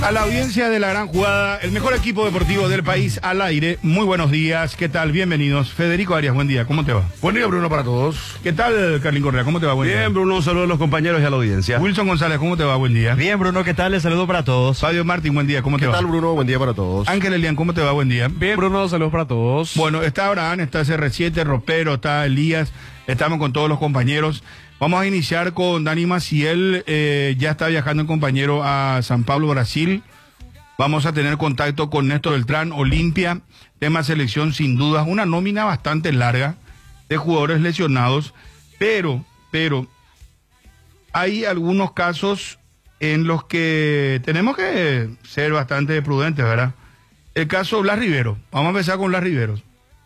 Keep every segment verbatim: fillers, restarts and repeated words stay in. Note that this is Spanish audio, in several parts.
A la audiencia de La Gran Jugada, el mejor equipo deportivo del país al aire. Muy buenos días, ¿qué tal? Bienvenidos. Federico Arias, buen día, ¿cómo te va? Buen día, Bruno, para todos. ¿Qué tal, Carlín Correa? ¿Cómo te va? Buen Bien, día. Bruno, un saludo a los compañeros y a la audiencia. Wilson González, ¿cómo te va? Buen día. Bien, Bruno, ¿qué tal? Les saludo para todos. Fabio Martín, buen día, ¿cómo te ¿Qué va? tal, Bruno? Buen día para todos. Ángel Elian, ¿cómo te va? Buen día. Bien, Bruno, saludos para todos. Bueno, está Abraham, está C R siete, Ropero, está Elías, estamos con todos los compañeros. Vamos a iniciar con Dani Maciel, eh, ya está viajando el compañero a San Pablo, Brasil. Vamos a tener contacto con Néstor Beltrán, Olimpia, tema selección sin dudas, una nómina bastante larga de jugadores lesionados, pero, pero hay algunos casos en los que tenemos que ser bastante prudentes, ¿verdad? El caso Blas Riveros, vamos a empezar con Blas Riveros.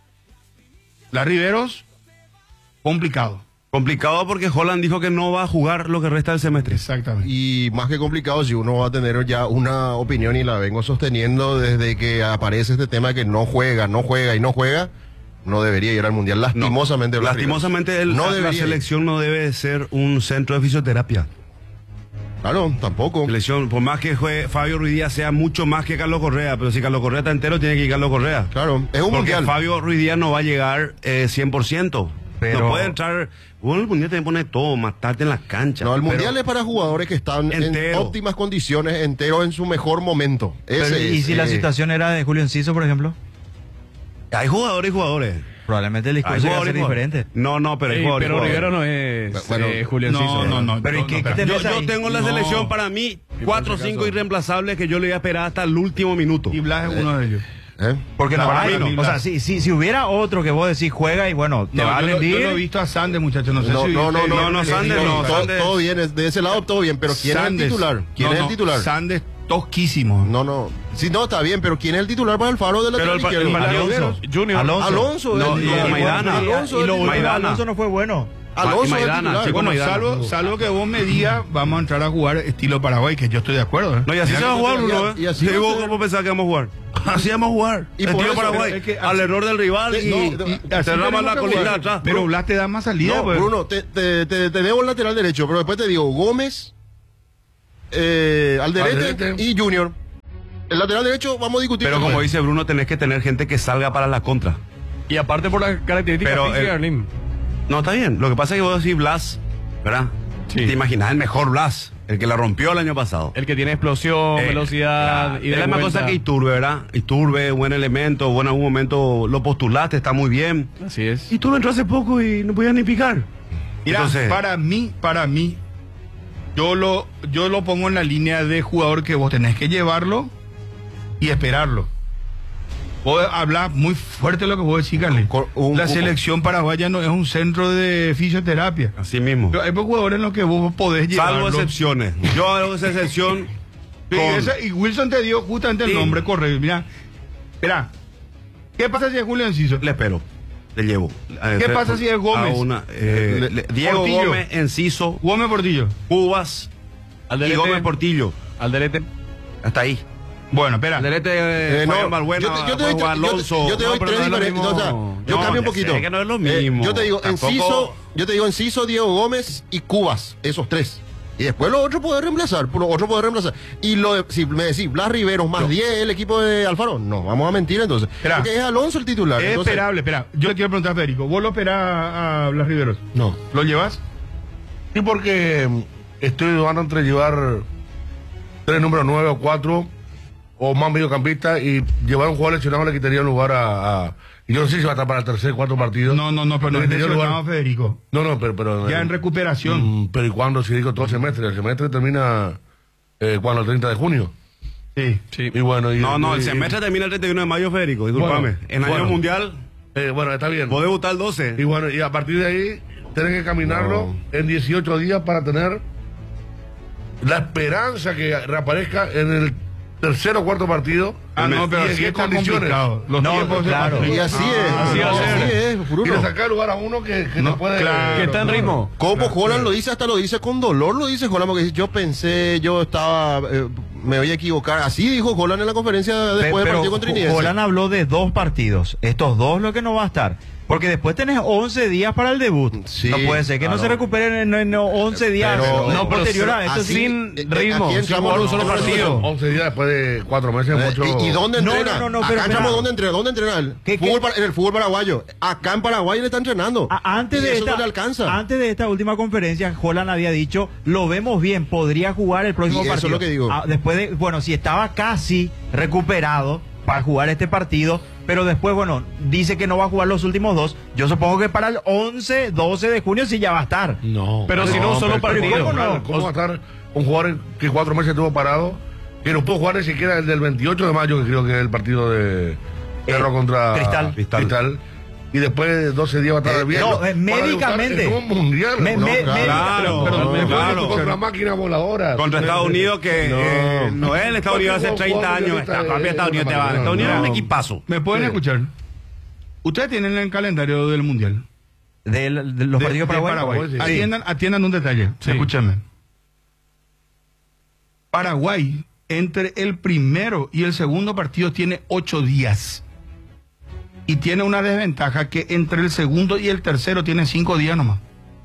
Blas Riveros, complicado. Complicado porque Holland dijo que no va a jugar lo que resta del semestre. Exactamente. Y más que complicado, si uno va a tener ya una opinión, y la vengo sosteniendo desde que aparece este tema de que no juega, no juega y no juega, no debería ir al Mundial. Lastimosamente. No, Blas lastimosamente el, no la, la selección ir. No debe ser un centro de fisioterapia. Claro, tampoco. Selección, por más que juegue Fabio Ruidíaz sea mucho más que Carlos Correa, pero si Carlos Correa está entero, tiene que ir Carlos Correa. Claro, es un porque Mundial. Fabio Ruidíaz no va a llegar eh, cien por ciento. Pero... No puede entrar. Bueno, el Mundial te pone todo, matarte en la cancha. No, el pero... Mundial es para jugadores que están entero. En óptimas condiciones, enteros en su mejor momento. Ese Pero, ¿y es, si eh... la situación era de Julio Enciso, por ejemplo? Hay jugadores y jugadores. Probablemente el discurso va a ser diferente. No, no, pero hay Sí, jugadores. pero jugadores. Rivero no es bueno, eh, Julio no, Enciso. no, no, Pero no, ¿qué, no, qué pero- tenés Yo, yo ahí? tengo en la No. selección para mí cuatro o cinco irreemplazables que yo le voy a esperar hasta el último minuto. Y Blas es uno de ellos. ¿Eh? Porque no, para hay, mí no. o sea, si, si, si hubiera otro que vos decís juega y bueno, te No, va a yo, lo- rendir. yo lo he visto a Sandes, muchachos, no sé No, si no, no, viste- no, no, no, Sandes no, todo, Sandes. todo bien, de ese lado todo bien, pero ¿quién Sandes. es el titular? ¿Quién No, es el no, titular? Sandes tosquísimo. No, no. Sí, no, está bien, pero ¿quién es el titular para el Faro del Pero lateral el, el, izquierdo? Alonso, Junior. Alonso. Alonso. No, el- y el- Maidana. Alonso, y el lo último, titular. Maidana. Alonso no fue bueno. Alonso Y es el Maidana, titular. chico. Bueno, Maidana. salvo, salvo que vos me digas, vamos a entrar a jugar estilo Paraguay, que yo estoy de acuerdo. ¿eh? No, y así Mira se va a que- jugar, y- Bruno. ¿eh? y así Sí, va a vos ser. cómo pensás que vamos a jugar. Así vamos a jugar. Y por Estilo eso, Paraguay. pero es que al así- error del rival y, No, y así cerramos tenemos la que colina jugar. atrás. Pero Blas te da más salida, No, pues. Bruno, te, te, te, te debo el lateral derecho, pero después te digo Gómez, eh, Alderete, Alderete. y Junior. El lateral derecho vamos a discutir. Pero como después. dice Bruno, tenés que tener gente que salga para la contra. Y aparte por las características Pero, físicas, eh, Arlín. No, está bien. Lo que pasa es que vos decís Blas, ¿verdad? Sí. Te imaginás el mejor Blas, el que la rompió el año pasado. El que tiene explosión, Eh, velocidad claro. y de es la misma vuelta. cosa que Iturbe, ¿verdad? Iturbe, buen elemento, bueno, en algún momento lo postulaste, está muy bien. Así es. Iturbe entró hace poco y no podía ni picar. Mira, Entonces, para mí, para mí, yo lo, yo lo pongo en la línea de jugador que vos tenés que llevarlo y esperarlo. Vos hablas muy fuerte lo que vos decís, Carly. Con- un- La un- selección paraguaya no es un centro de fisioterapia. así mismo. Pero hay jugadores en los que vos podés llevarlo. Salvo excepciones. Yo hago esa excepción. Sí, con- esa- y Wilson te dio justamente el Sí. nombre correcto. Mira, espera, ¿qué pasa si es Julio Enciso? Le espero. Le llevo. Eh, ¿Qué tre- pasa si es Gómez? a una, eh, Le- le- Diego Portillo. Gómez, Enciso, Gómez Portillo. Cubas y Alderete. Gómez Portillo. Alderete. Hasta ahí. Bueno, espera. Alderete, Eh, eh, no, Juan Balbuena, yo te- yo te puede doy jugar tre- yo te- Alonso. yo te doy No, pero tres no es lo diferentes, mismo. o sea, yo No, cambio un ya poquito. sé que no es lo Eh, mismo. yo te digo Tampoco- Enciso, yo te digo Enciso, Diego Gómez y Cubas, esos tres. Y después lo otro poder reemplazar, lo otro poder reemplazar. Y lo de- si me decís Blas Riveros más diez el equipo de Alfaro, no, vamos a mentir entonces. Espera. Porque es Alonso el titular. Es entonces- esperable, espera. Yo le quiero preguntar a Federico. ¿Vos lo esperás a Blas Riveros? No. ¿Lo llevas? Sí, porque mm, estoy dudando entre llevar tres números nueve o cuatro o más mediocampistas y llevar un jugador lesionado le quitaría lugar a, a- y yo no sé si va a estar para el tercer, cuarto partido. No, no, no, pero no Le es quitaría lugar- lesionado, Federico. No, no, pero, pero Ya en recuperación. mm, pero ¿y cuándo? Si digo todo el semestre, el semestre termina eh, cuando el treinta de junio. Sí. Sí. Y bueno, y, No, no, el y- semestre termina el treinta y uno de mayo, Federico. Disculpame. Bueno, en año bueno. mundial, eh, bueno, está bien. vos debutar el doce. Y bueno, y a partir de ahí tenés que caminarlo en dieciocho días para tener la esperanza que reaparezca en el tercer o cuarto partido. Ah, no, pero y en así qué está condiciones. complicado. Los No, tiempos se claro. pasan. Y así es. Así va a ser. Así es, Y Bruno. le sacar lugar a uno que, que No, no puede. claro. Que está en ritmo. Como Holland lo dice, hasta lo dice con dolor, lo dice Holland, porque yo pensé, yo estaba, eh, me voy a equivocar. Así dijo Holland en la conferencia después del Pero partido contra Inés. Holland habló de dos partidos. Estos dos lo que no va a estar. Porque después tenés once días para el debut. Sí, no puede ser que claro. no se recuperen en, en once días. Pero- No, pero posterior a sí- esto. así- sí. sin eh, ritmo, aquí sin entramos jugar un en solo otra partido. situación. once días después de cuatro meses, Eh, mucho. ¿Y, y dónde No, entrena? no, no, no, Acá pero entramos, espera. ¿dónde entrena? ¿Dónde entrena él? ¿Qué- Fútbol qué? para- en el fútbol paraguayo. Acá en Paraguay le está entrenando. A- Antes Y de, eso esta, no le alcanza. antes de esta última conferencia, Holland había dicho, lo vemos bien, podría jugar el próximo Y eso es partido. lo que digo. Ah, después de, bueno, si estaba casi recuperado para jugar este partido, pero después, bueno, dice que no va a jugar los últimos dos. Yo supongo que para el once, doce de junio sí ya va a estar. No. Pero si no, un solo pero partido. ¿Cómo, no? ¿Cómo va a estar un jugador que cuatro meses estuvo parado? Que no pudo jugar ni siquiera el del veintiocho de mayo, que creo que es el partido de Cerro contra Cristal. Cristal. Y después de doce días va a estar Eh, bien. no, eh, Para médicamente. debutar en un mundial. Me- no, me- claro. me- Claro, Pero no, me claro. fue contra máquinas voladoras. Contra Estados Unidos, que No. eh, no es el Estados Unidos hace Porque treinta vos- años. vos Está, ahorita, papi, eh, Estados Unidos te va. no, Estados Unidos es un no. equipazo. ¿Me pueden Sí. escuchar? Ustedes tienen el calendario del Mundial. Del- de, los De- partidos de paraguayos. Paraguay, sí. Atiendan, atiendan un detalle. Sí. Escúchame. Paraguay, entre el primero y el segundo partido, tiene ocho días. Y tiene una desventaja que entre el segundo y el tercero tiene cinco días nomás.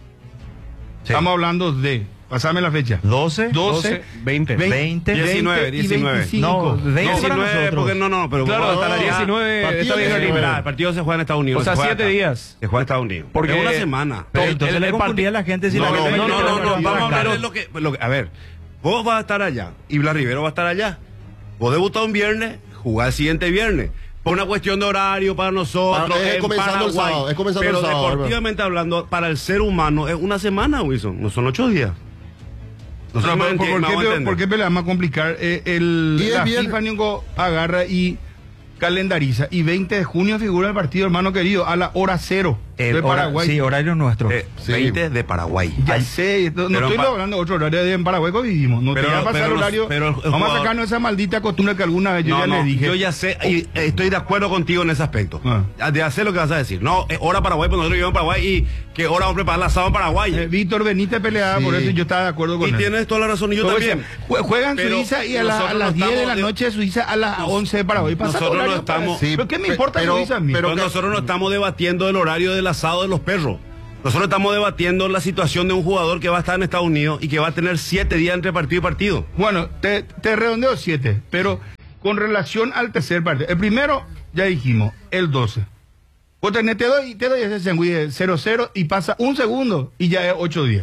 Sí. Estamos hablando de, pasame la fecha. doce, doce, veinte. veinte, diecinueve, y diecinueve. veinticinco. No, veinte para diecinueve, nosotros. porque no, no, pero Claro, vamos a hasta estar la allá. diecinueve Partido está bien diecinueve. Mira, libre. el partido se juega en Estados Unidos. O sea, se juega siete acá. días. Se juega en Estados Unidos. Porque- es una semana. Pero El- entonces el- le el confundía a partido- la gente si No, la no, gente no, quiere no, no, ver no, el vamos a partido. ver lo que, lo que- a ver, vos vas a estar allá y Blas Rivero va a estar allá. Vos debutás un viernes, jugás el siguiente viernes. Por una cuestión de horario para nosotros, Ah, es en comenzando el Paraguay. sábado, es comenzando pero el sábado, deportivamente hablando, para el ser humano es una semana, Wilson, no son ocho días. No sé No, si me ¿por, por, enti- me qué, hago pe- entender. por qué pe- le vamos a complicar? Eh, el, Y es la bien- FIFA Ñongo, agarra y calendariza. Y veinte de junio figura el partido, hermano querido, a la hora cero El de hora- Paraguay. Sí, horario nuestro. Eh, Sí. veinte de Paraguay. Ya Ay, sé, no, no pero estoy pa- hablando de otro horario de en Paraguay que vivimos. No Pero- te voy a pasar pero el los- horario. pero el- el Vamos jugador- a sacarnos esa maldita costumbre que alguna vez yo No, ya no, le dije. yo ya sé y eh, estoy de acuerdo contigo en ese aspecto. Ah. De hacer lo que vas a decir. No, es hora Paraguay, porque nosotros vivimos en Paraguay y que hora vamos a preparar el asado en Paraguay. Eh, Víctor Benítez peleaba Sí. por eso y yo estaba de acuerdo con y él. tienes toda la razón y yo Todo también. eso. Jue- Juegan Pero Suiza y a, la- a nosotros las no diez de la estamos de- noche de Suiza a las Nos- once de Paraguay. Pasa nosotros el horario no estamos- para- Sí, ¿Pero qué me pe- importa pero- Suiza a mí? pero- Entonces, nosotros no estamos debatiendo el horario del asado de los perros. Nosotros estamos debatiendo la situación de un jugador que va a estar en Estados Unidos y que va a tener siete días entre partido y partido. Bueno, te, te redondeo siete, pero con relación al tercer partido. El primero, ya dijimos, el doce. Vos tenés, te doy, te doy ese sangüí cero cero y pasa un segundo y ya es ocho días.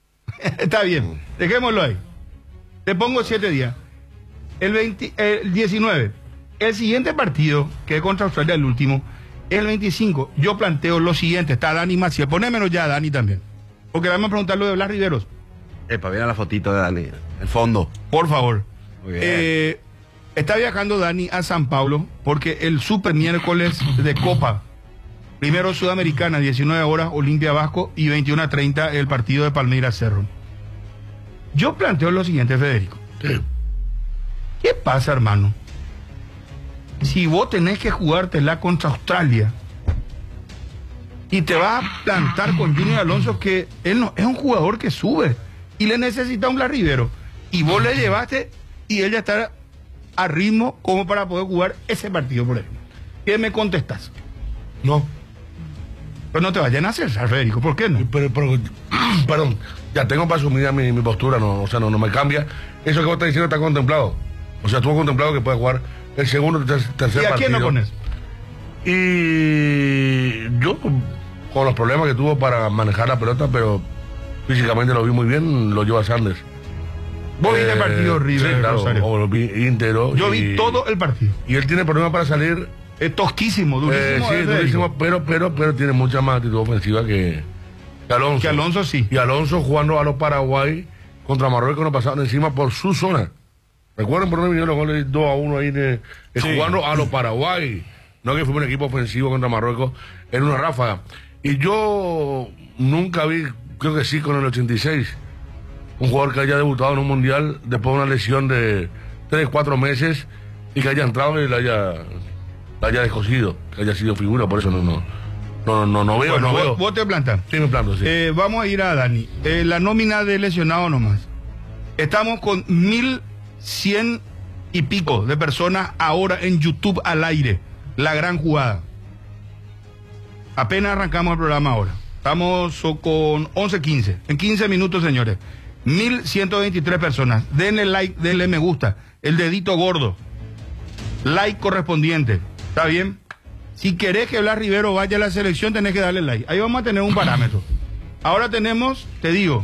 Está bien, dejémoslo ahí. Te pongo siete días. El, veinte, el diecinueve. El siguiente partido, que es contra Australia, el último, es el veinticinco. Yo planteo lo siguiente. Está Dani Maciel. Ponémelo ya a Dani también. Porque vamos a preguntar lo de Blas Riveros. Epa, mira la fotito de Dani. El fondo. Por favor. Muy bien. Eh, está viajando Dani a San Pablo porque el super miércoles de Copa, primero Sudamericana, diecinueve horas, Olimpia Vasco y veintiuno a treinta el partido de Palmeiras Cerro. Yo planteo lo siguiente, Federico. Sí. ¿Qué pasa, hermano? Si vos tenés que jugártela contra Australia y te vas a plantar con Junior Alonso, que él no, es un jugador que sube y le necesita un Blas Rivero, y vos le llevaste y él ya está a ritmo como para poder jugar ese partido, por ejemplo. ¿Qué me contestas? No. Pero no te vayan a hacer, Federico, ¿por qué no? Pero, pero, perdón, ya tengo para asumir mi, mi postura, no, o sea, no, no me cambia. Eso que vos estás diciendo está contemplado. O sea, estuvo contemplado que puede jugar el segundo y ter- tercer ¿Y a partido. quién lo pones? Y yo, con los problemas que tuvo para manejar la pelota, pero físicamente lo vi muy bien, lo lleva Sanders. Vos viste Eh, el partido River, sí, claro, Rosario. o lo vi íntegro. Yo y- vi todo el partido. Y él tiene problemas para salir. Es tosquísimo, durísimo. eh, sí, eh, Federico. durísimo, pero, pero, pero tiene mucha más actitud ofensiva que, que Alonso. Que Alonso sí. Y Alonso jugando a los Paraguay contra Marruecos nos pasaron encima por su zona. Recuerden por dónde vinieron los goles dos a uno ahí de, de Sí. jugando a los Paraguay. No que fue un equipo ofensivo contra Marruecos en una ráfaga. Y yo nunca vi, creo que sí, con el ochenta y seis, un jugador que haya debutado en un mundial después de una lesión de tres, cuatro meses y que haya entrado y la haya, la haya descosido, que haya sido figura. Por eso no, no, no, no, no veo, Bueno, no vos, veo. vos te plantas. Sí, me planto, sí. Eh, vamos a ir a Dani. Eh, la nómina de lesionados nomás. Estamos con mil cien y pico de personas ahora en YouTube al aire. La gran jugada. Apenas arrancamos el programa ahora. Estamos so- con once quince. En quince minutos, señores. mil ciento veintitrés personas. Denle like, denle me gusta. El dedito gordo. Like correspondiente. ¿Está bien? Si querés que Blas Rivero vaya a la selección, tenés que darle like. Ahí vamos a tener un parámetro. Ahora tenemos, te digo,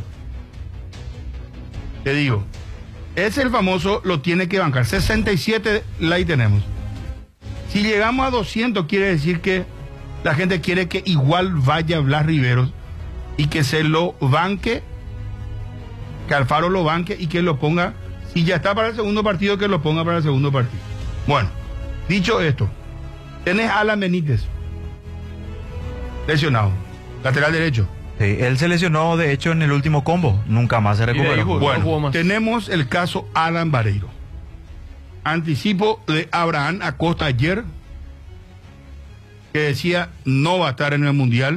te digo, es el famoso, lo tiene que bancar. sesenta y siete likes tenemos. Si llegamos a doscientos, quiere decir que la gente quiere que igual vaya Blas Rivero y que se lo banque, que Alfaro lo banque y que lo ponga, si ya está para el segundo partido, que lo ponga para el segundo partido. Bueno, dicho esto, tenés a Alan Benítez, lesionado, lateral derecho. Sí, él se lesionó, de hecho, en el último combo. Nunca más se Y de ahí recuperó. jugó. No jugó Bueno, más. tenemos el caso Alan Vareiro. Anticipo de Abraham Acosta ayer, que decía no va a estar en el Mundial.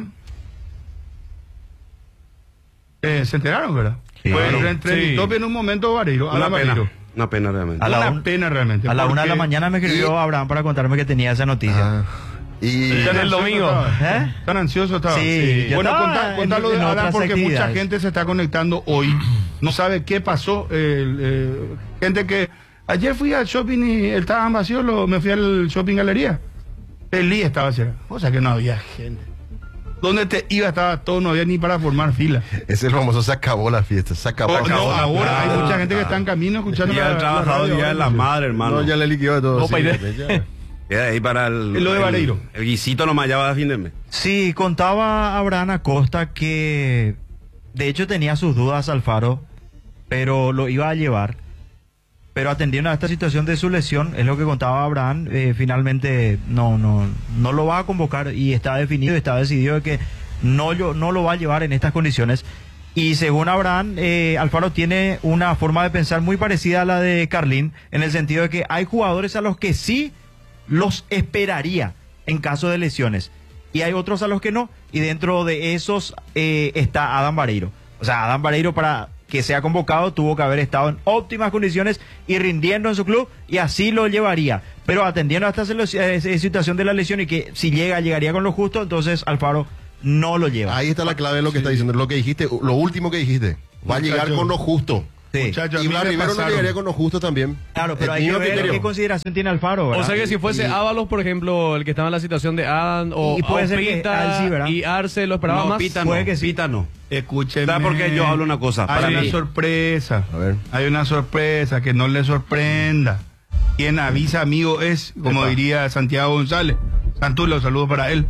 Eh, ¿Se enteraron, verdad? Sí. Pues Claro. entrevistó Sí. en un momento Vareiro, Una Alan pena. Vareiro. Una pena realmente. A la Una un- pena realmente. A la una de la porque- mañana me escribió y- Abraham para contarme que tenía esa noticia. Ah, y Tan En el ansioso domingo. estaba. ¿Eh? Tan ansioso estaba. Sí, yo Bueno, estaba contá- en- contalo de en Alan otras porque mucha actividades. gente se está conectando hoy. No sabe qué pasó. el, eh, gente que... Ayer fui al shopping y estaban vacíos, lo- me fui al shopping galería. El día estaba vacío. O sea que no había gente. ¿Dónde te iba? Estaba todo, no había ni para formar fila. es el famoso se acabó la fiesta, se acabó. Oh, no, la ahora plata. hay mucha gente que está en camino escuchando Día la- del la trabajador, radio, día de ahora. la madre, hermano. No, ya le liquidó de todo. Opa, sí, y de- ya. Queda ahí para el. Es lo de el- Vareiro. El, guisito nomás ya va a fin de mes. Sí, contaba Abraham Acosta que de hecho tenía sus dudas Alfaro, pero lo iba a llevar. Pero atendiendo a esta situación de su lesión, es lo que contaba Abraham, eh, finalmente no, no, no lo va a convocar y está definido, está decidido de que no, lo- no lo va a llevar en estas condiciones. Y según Abraham, eh, Alfaro tiene una forma de pensar muy parecida a la de Carlín, en el sentido de que hay jugadores a los que sí los esperaría en caso de lesiones y hay otros a los que no, y dentro de esos eh, está Adam Vareiro. O sea, Adam Vareiro, para que sea convocado, tuvo que haber estado en óptimas condiciones y rindiendo en su club, y así lo llevaría. Pero atendiendo a esta selu- eh, situación de la lesión y que si llega, llegaría con lo justo, entonces Alfaro no lo lleva. Ahí está la clave de lo que está diciendo, lo que dijiste, lo último que dijiste. Va a llegar Muchacho. con lo justo. Sí. Muchachos, a Y mí Blas me Rivero no pasaron. llegaría con lo justo también. Claro, pero Es hay que mi ver criterio. qué consideración tiene Alfaro, O ¿verdad? sea que si fuese Y- Ábalos, por ejemplo, el que estaba en la situación de Adam, o Y puede o ser que Pita Al sí, ¿verdad? y Arce lo esperaba No, más. Pita puede no. que sí. Pita no. Escúcheme. ¿Sabe por qué yo hablo una cosa? Hay Para una mí. sorpresa. A ver. Hay una sorpresa, que no le sorprenda. Quien avisa, amigo, es, como Epa. diría Santiago González. Santulo, saludos para él.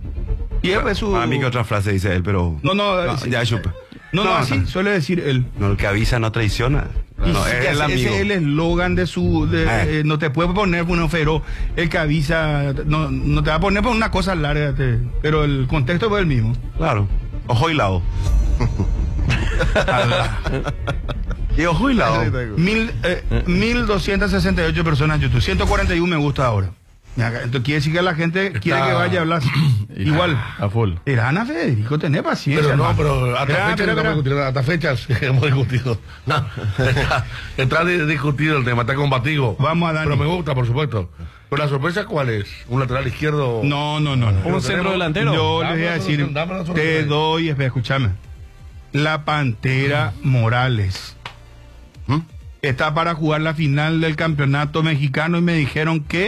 Y él es su... Para mí que otra frase dice él, pero. No, no, sí. ya supe. No, no, así suele decir él. No, el que avisa no traiciona. Y No, sí, es que el ese- amigo. ese es el eslogan de su... de- Eh. eh, no te puede poner uno feroz. El que avisa... No, no te va a poner por una cosa larga, te- pero el contexto fue el mismo. Claro. Ojo y lado. Y ojo y lado. Mil, eh, mil doscientas sesenta y ocho personas en YouTube. ciento cuarenta y uno me gusta ahora. Entonces quiere decir que la gente quiere que vaya a hablar igual. A full. Irana, Federico, tenés paciencia. Pero no, hermano. pero hasta Espera, fechas espera, no hemos espera. discutido, hasta fechas hemos discutido. No, está, está di- discutido el tema, está combativo. Vamos a Dani. Pero me gusta, por supuesto. Pero la sorpresa, ¿cuál es? ¿Un lateral izquierdo? No, no, no. no. Un tenemos- centro delantero. Yo Dame les voy a la decir, solución, dame la te solución. doy, espera, escúchame. La Pantera Morales ¿Mm? está para jugar la final del campeonato mexicano y me dijeron que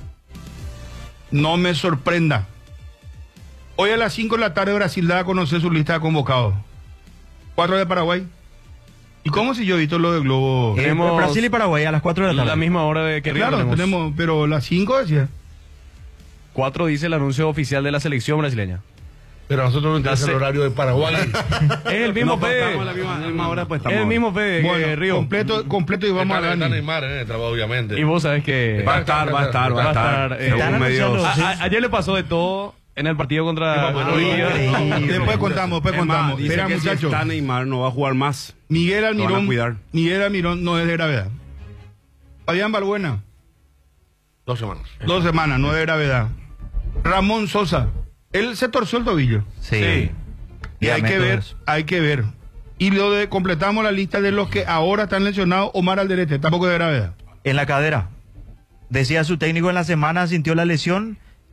no me sorprenda. Hoy a las cinco de la tarde Brasil da a conocer su lista de convocados. Cuatro de Paraguay. ¿Y cómo si yo he visto lo de Globo? Eh, Tenemos- Brasil y Paraguay a las cuatro de la tarde. La misma hora de que Río Claro, tenemos. tenemos, pero las cinco decía. Cuatro dice el anuncio oficial de la selección brasileña. Pero a nosotros nos interesa sé. el horario de Paraguay. Es el mismo No, pues, Fede. estamos a la misma- a la misma hora, pues, Es estamos el ahora. mismo Fede que Bueno, Río. completo, completo y vamos está, a está Dani. Neymar en el trabajo, obviamente. Y vos sabés que Va a estar, va a estar, va a estar. eh, Según están medios- anunciando- A- a- ayer le pasó de todo en el partido contra bueno, Río. increíble. Después contamos, después Es más, contamos. dice Espera, que si muchachos. está Neymar no va a jugar más. Miguel Lo van a Almirón. cuidar. Miguel Almirón no es de gravedad. Fabián Balbuena, Dos semanas. dos semanas, no es de gravedad. Ramón Sosa, él se torció el tobillo. Sí. Y hay que Ligamento ver, de eso. hay que ver. Y lo de completamos la lista de los que ahora están lesionados. Omar Alderete, tampoco es de gravedad. En la cadera. Decía su técnico en la semana, sintió la lesión,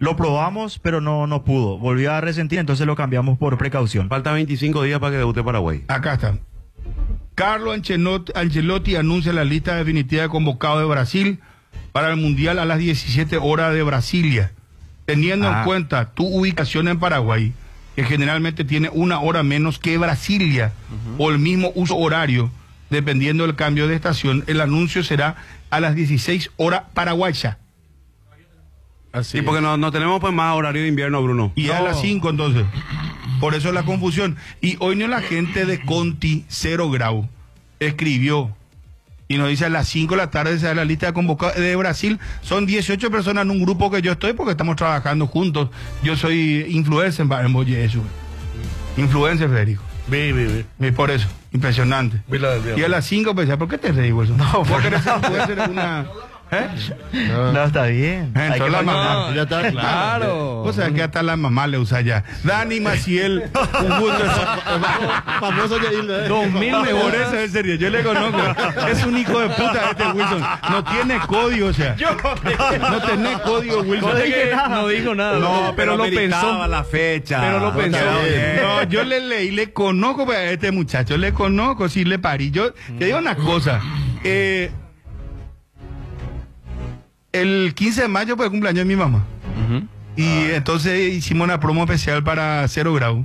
Lo probamos, pero no, no pudo. Volvió a resentir, entonces lo cambiamos por precaución. Falta veinticinco días para que debute Paraguay. Acá está. Carlo Ancelotti, Ancelotti anuncia la lista definitiva de convocados de Brasil para el Mundial a las diecisiete horas de Brasilia. Teniendo Ah. en cuenta tu ubicación en Paraguay, que generalmente tiene una hora menos que Brasilia, o el mismo uso horario, dependiendo del cambio de estación, el anuncio será a las dieciséis horas paraguaya. Así Sí, porque no, no tenemos pues más horario de invierno, Bruno. Y a No. las cinco entonces. Por eso la confusión. Y hoy no la gente de Conti, cero grau, escribió y nos dice a las cinco de la tarde se da la lista de convocados de Brasil. Son dieciocho personas en un grupo que yo estoy porque estamos trabajando juntos. Yo soy influencer en Boye eso. Influencer, Federico. Vi, vi, vi. Y por eso, impresionante. Vi la del día. Y a las cinco pensé, ¿por qué te reí, Wilson? No, ¿vos querés ser influencer en una... ¿Eh? No, está bien. Eh, Hay entonces que la pagar. mamá. Ya está. Claro. O sea, que hasta la mamá le usa ya. Dani Maciel, un gusto. Famoso Yair, ¿eh? Dos mil mejor eso, en serio, yo le conozco. Es un hijo de puta este Wilson. No tiene código, o sea. No tenés código, Wilson. No dije nada. No dijo nada. No, pero lo pensó. pensó la fecha. Pero lo No, pensó. está bien. No, yo le leí, le conozco a este muchacho, le conozco, sí le parí. Yo te digo una cosa. Eh, el quince de mayo fue el cumpleaños de mi mamá. Ujú. Y entonces hicimos una promo especial para Cero Grau.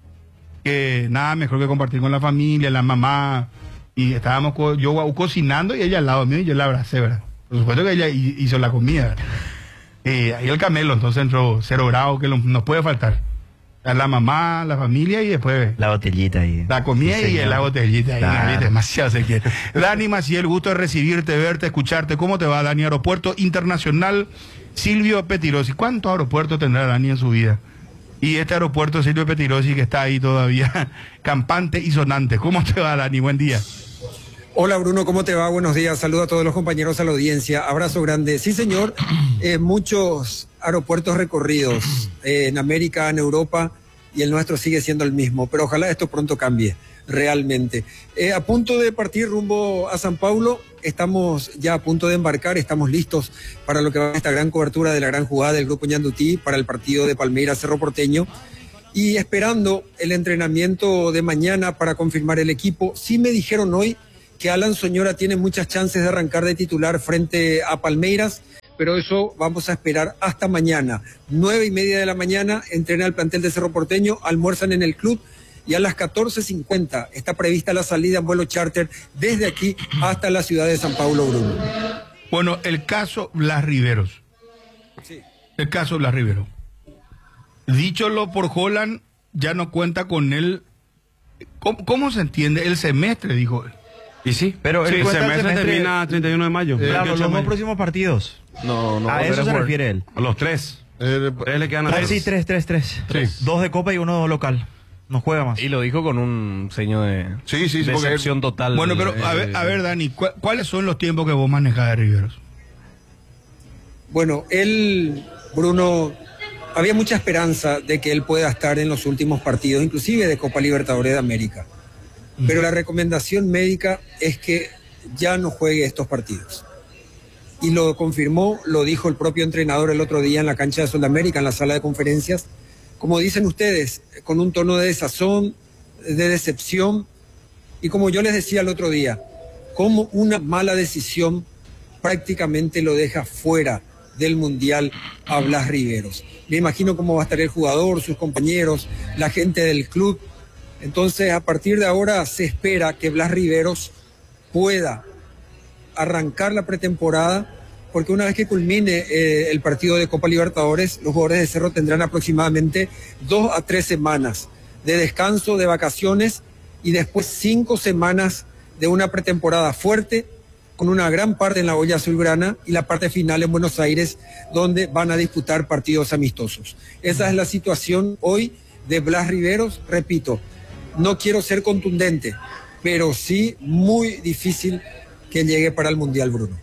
Que nada mejor que compartir con la familia, la mamá. Y estábamos co- yo co- cocinando y ella al lado mío y yo la abracé, ¿verdad? Por supuesto que ella hi- hizo la comida, ¿verdad? Eh, ahí el camelo, entonces entró Cero Grau, que lo- nos puede faltar. A la mamá, la familia y después La botellita ahí. la comida Sí, y señor. la botellita. Ahí, Claro. ¿viste? Demasiado se quiere. Dani Maciel, gusto de recibirte, verte, escucharte. ¿Cómo te va, Dani? Aeropuerto Internacional Silvio Petirosi. ¿Cuántos aeropuertos tendrá Dani en su vida? Y este aeropuerto Silvio Petirosi que está ahí todavía, campante y sonante. ¿Cómo te va, Dani? Buen día. Hola Bruno, ¿cómo te va? Buenos días. Saludo a todos los compañeros, a la audiencia. Abrazo grande. Sí, señor. Eh, muchos aeropuertos recorridos eh, en América, en Europa, y el nuestro sigue siendo el mismo. Pero ojalá esto pronto cambie, realmente. Eh, a punto de partir rumbo a San Paulo, estamos ya a punto de embarcar, estamos listos para lo que va a ser esta gran cobertura de la gran jugada del Grupo Ñandutí para el partido de Palmeiras Cerro Porteño. Y esperando el entrenamiento de mañana para confirmar el equipo. Sí me dijeron hoy que Alan Soñora tiene muchas chances de arrancar de titular frente a Palmeiras, pero eso vamos a esperar hasta mañana. Nueve y media de la mañana entrena el plantel de Cerro Porteño, almuerzan en el club y a las catorce cincuenta está prevista la salida en vuelo charter desde aquí hasta la ciudad de San Paulo, Bruno. Bueno, el caso Blas Riveros. Sí. El caso Blas Riveros. Dicholo por Holland, ya no cuenta con él. ¿Cómo, cómo se entiende? El semestre, dijo él. Y sí, Pero sí, él el cuenta el semestre semestre- termina treinta y uno de mayo. Claro, veintiocho los de dos mayo. próximos partidos. No, no. A volver eso se jugar. refiere él. A los tres. Eh, Tres le quedan a Ah, todos. sí, tres, tres, tres. Sí. Dos de Copa y uno local. No juega más. Y lo dijo con un seño de Sí, sí, sí, porque decepción total. Bueno, pero a ver, a ver Dani, ¿cu- ¿cuáles son los tiempos que vos manejás de Riveros? Bueno, él, Bruno, había mucha esperanza de que él pueda estar en los últimos partidos, inclusive de Copa Libertadores de América. Pero la recomendación médica es que ya no juegue estos partidos. Y lo confirmó, lo dijo el propio entrenador el otro día en la cancha de Sudamérica, en la sala de conferencias. Como dicen ustedes, con un tono de desazón, de decepción. Y como yo les decía el otro día, como una mala decisión prácticamente lo deja fuera del Mundial a Blas Riveros. Me imagino cómo va a estar el jugador, sus compañeros, la gente del club. Entonces, a partir de ahora se espera que Blas Riveros pueda arrancar la pretemporada, porque una vez que culmine eh, el partido de Copa Libertadores, los jugadores de Cerro tendrán aproximadamente dos a tres semanas de descanso, de vacaciones, y después cinco semanas de una pretemporada fuerte, con una gran parte en la olla azulgrana y la parte final en Buenos Aires, donde van a disputar partidos amistosos. Esa es la situación hoy de Blas Riveros. Repito, no quiero ser contundente, pero sí muy difícil que llegue para el Mundial, Bruno.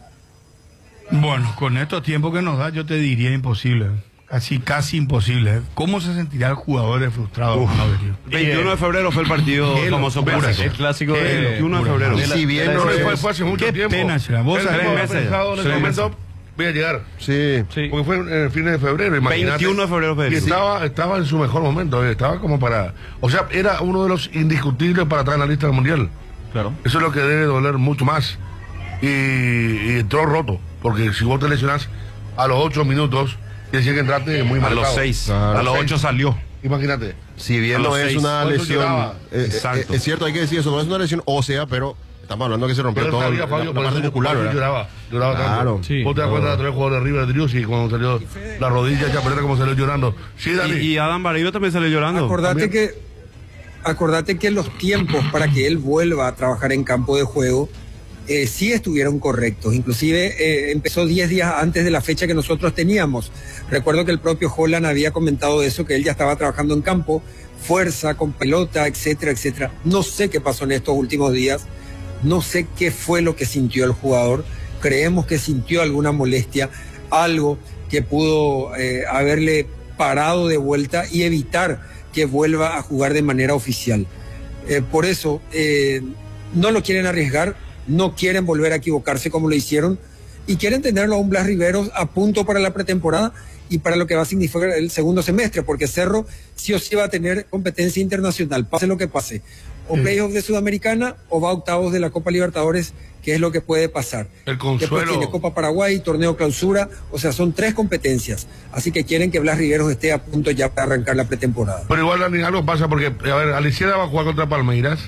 Bueno, con estos tiempos que nos da, yo te diría imposible. Casi, casi imposible. ¿Cómo se sentirá el jugador de frustrado? con haber ido? veintiuno de febrero fue el partido Qué famoso. locura, Pérez. El clásico Qué de locura. veintiuno de febrero. Y si bien de la- no de la- le Fue, fue hace mucho Qué tiempo. pena, será. Vos Él sabés no cómo ha meses ya. pensado en ese Seis momento. voy a llegar. Sí. Sí. Porque fue en el fin de febrero, imagínate. veintiuno de febrero, Y Federico. estaba, estaba en su mejor momento, eh, estaba como para... O sea, era uno de los indiscutibles para estar en la lista del Mundial. Claro. Eso es lo que debe doler mucho más. Y, y entró roto, porque si vos te lesionás a los ocho minutos, quiere decir que entraste muy A marcado. los seis. Claro. A los ocho salió. Imagínate. Si bien A no los es seis. una Por eso lesión, lloraba. eh, eh, Exacto. eh, es cierto, hay que decir eso, no es una lesión ósea, pero estamos hablando que se rompió Pero todo sabía, la, Fabio, la por parte eso- muscular, por eso ¿verdad? lloraba, lloraba Claro. tanto. Sí. Vos te das cuenta de los tres jugadores de River de Driussi cuando salió la rodilla, ya pelota como salió llorando. Sí, Dani. Y, y Adam Barilo también salió llorando. Acordate que, acordate que los tiempos para que él vuelva a trabajar en campo de juego eh, sí estuvieron correctos. Inclusive eh, empezó diez días antes de la fecha que nosotros teníamos. Recuerdo que el propio Holland había comentado eso, que él ya estaba trabajando en campo, fuerza, con pelota, etcétera, etcétera. No sé qué pasó en estos últimos días. No sé qué fue lo que sintió el jugador. Creemos que sintió alguna molestia, algo que pudo eh, haberle parado de vuelta y evitar que vuelva a jugar de manera oficial. Eh, por eso eh, no lo quieren arriesgar, no quieren volver a equivocarse como lo hicieron y quieren tenerlo a un Blas Riveros a punto para la pretemporada y para lo que va a significar el segundo semestre, porque Cerro sí o sí va a tener competencia internacional, pase lo que pase. O playoffs de Sudamericana o va a octavos de la Copa Libertadores, que es lo que puede pasar. El Después consuelo. tiene Copa Paraguay, torneo clausura, o sea, son tres competencias. Así que quieren que Blas Riveros esté a punto ya para arrancar la pretemporada. Pero igual, Dani, algo pasa porque, a ver, Alicieda va a jugar contra Palmeiras.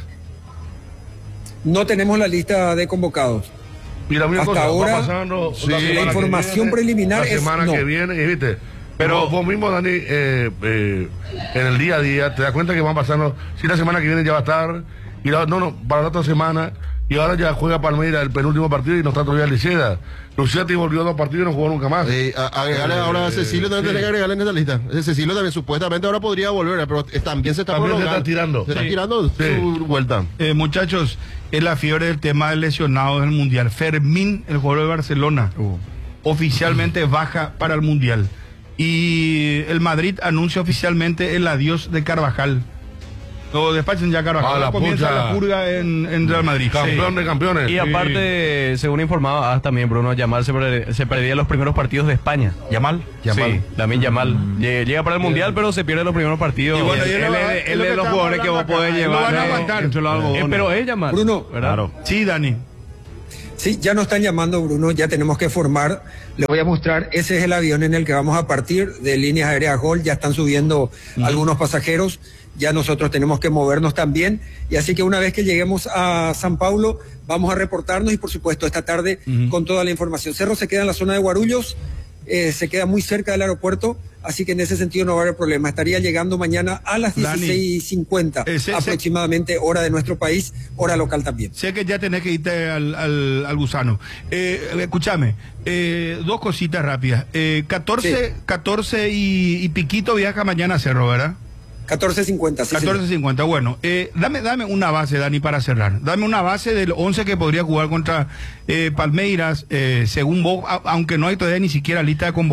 No tenemos la lista de convocados. Y la misma Hasta cosa, ahora, va pasando sí, la la semana que información viene, preliminar la es semana no. que viene, y viste. Pero- Pero vos mismo, Dani, eh, eh, en el día a día, te das cuenta que van pasando, si la semana que viene ya va a estar, y la, no, no, para la otra semana, y ahora ya juega Palmeiras el penúltimo partido y no está todavía Liceda. Luciati volvió a dos partidos y no jugó nunca más. Eh, a- agregarle ahora a Cecilio también tiene que agregarle en esta lista. Ese Cecilio también supuestamente ahora podría volver, pero eh, también se está También se prolongando. está tirando. Se está Sí. tirando Sí. su vuelta. Eh, muchachos, es la fiebre del tema de lesionados del Mundial. Fermín, el jugador de Barcelona, oficialmente baja para el Mundial. Y el Madrid anuncia oficialmente el adiós de Carvajal. Lo despachan ya Carvajal. Ah, la comienza pucha. la purga en, en Real Madrid. Campeón de campeones. Y aparte, según informaba ah, también Bruno, Yamal se, per- se perdía los primeros partidos de España. ¿Yamal? Yamal. Sí, también Yamal. Lle- Llega para el Mundial, pero se pierde los primeros partidos. Y bueno, Él- y él él lo va- es- es él lo es que de los estamos jugadores que vos hablando podés acá. llevar. Lo van a eh, aguantar. entre los algodones. Eh, pero es Yamal. Bruno. ¿verdad? Sí, Dani. Sí, ya nos están llamando, Bruno, ya tenemos que formar. Les voy a mostrar, ese es el avión en el que vamos a partir de Líneas Aéreas Gol, ya están subiendo algunos pasajeros, ya nosotros tenemos que movernos también, y así que una vez que lleguemos a San Paulo, vamos a reportarnos y por supuesto esta tarde con toda la información. Cerro se queda en la zona de Guarulhos, eh, se queda muy cerca del aeropuerto, así que en ese sentido no va a haber problema. Estaría llegando mañana a las Dani, dieciséis cincuenta, ese- ese- aproximadamente, hora de nuestro país, hora local también. Sé que ya tenés que irte al, al, al gusano. Eh, escúchame, eh, dos cositas rápidas. Eh, catorce, Sí. catorce y, y piquito viaja mañana a Cerro, ¿verdad? catorce cincuenta, sí, señor. catorce cincuenta, bueno, eh, dame, dame una base, Dani, para cerrar. Dame una base del once que podría jugar contra eh, Palmeiras, eh, según vos, a- aunque no hay todavía ni siquiera lista de convocados.